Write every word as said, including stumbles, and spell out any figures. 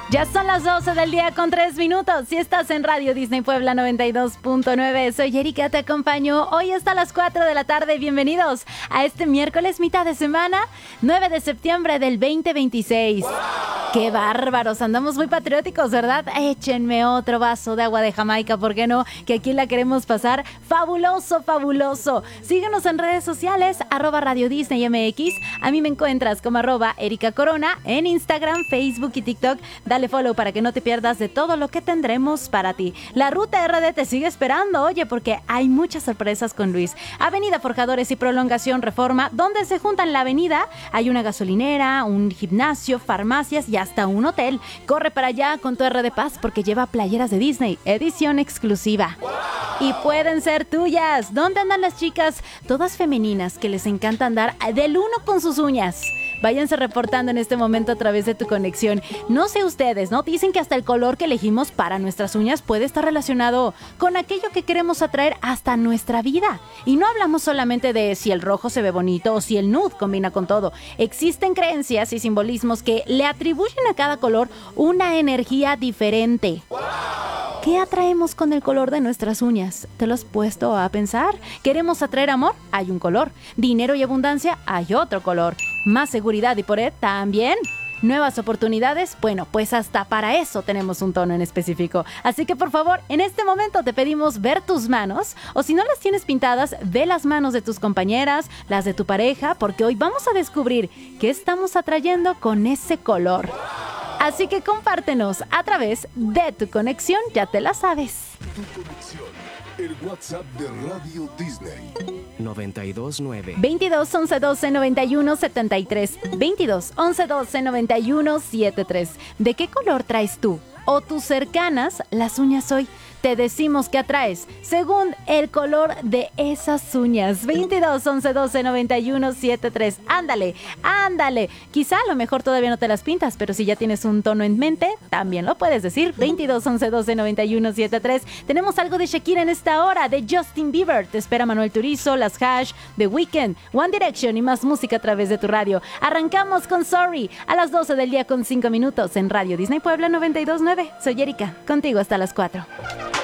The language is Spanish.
Ya son las doce del día con tres minutos. Si estás en Radio Disney Puebla noventa y dos punto nueve, soy Erika, te acompaño hoy hasta las cuatro de la tarde. Bienvenidos a este miércoles, mitad de semana, nueve de septiembre del veinte veintiséis. ¡Wow! ¡Qué bárbaros! Andamos muy patrióticos, ¿verdad? Échenme otro vaso de agua de Jamaica, ¿por qué no? Que aquí la queremos pasar fabuloso, fabuloso. Síguenos en redes sociales, arroba Radio Disney M X. A mí me encuentras como arroba Erika Corona en Instagram, Facebook y TikTok. Dale follow para que no te pierdas de todo lo que tendremos para ti. La Ruta R D te sigue esperando, oye, porque hay muchas sorpresas con Luis. Avenida Forjadores y Prolongación Reforma, donde se juntan la avenida, hay una gasolinera, un gimnasio, farmacias y hasta un hotel. Corre para allá con tu R D Paz porque lleva playeras de Disney, edición exclusiva. Y pueden ser tuyas. ¿Dónde andan las chicas? Todas femeninas que les encanta andar del uno con sus uñas. Váyanse reportando en este momento a través de tu conexión. No sé ustedes, ¿no? Dicen que hasta el color que elegimos para nuestras uñas puede estar relacionado con aquello que queremos atraer hasta nuestra vida. Y no hablamos solamente de si el rojo se ve bonito o si el nude combina con todo. Existen creencias y simbolismos que le atribuyen a cada color una energía diferente. ¿Qué atraemos con el color de nuestras uñas? ¿Te lo has puesto a pensar? ¿Queremos atraer amor? Hay un color. ¿Dinero y abundancia? Hay otro color. ¿Más seguridad y poder? También. ¿Nuevas oportunidades? Bueno, pues hasta para eso tenemos un tono en específico. Así que por favor, en este momento te pedimos ver tus manos, o si no las tienes pintadas, ve las manos de tus compañeras, las de tu pareja, porque hoy vamos a descubrir qué estamos atrayendo con ese color. Así que compártenos a través de tu conexión, ya te la sabes. Tu conexión, el WhatsApp de Radio Disney. noventa y dos nueve veintidós once doce noventa y uno setenta y tres. veintidós once doce noventa y uno setenta y tres. ¿De qué color traes tú o tus cercanas las uñas hoy? Te decimos que atraes según el color de esas uñas. veintidós once doce noventa y uno setenta y tres. Ándale, ándale. Quizá a lo mejor todavía no te las pintas, pero si ya tienes un tono en mente, también lo puedes decir. veintidós once doce noventa y uno setenta y tres. Tenemos algo de Shakira en esta hora, de Justin Bieber. Te espera Manuel Turizo, Las Hash, The Weeknd, One Direction y más música a través de tu radio. Arrancamos con Sorry a las doce del día con cinco minutos en Radio Disney Puebla noventa y dos punto nueve. Soy Erika, contigo hasta las cuatro.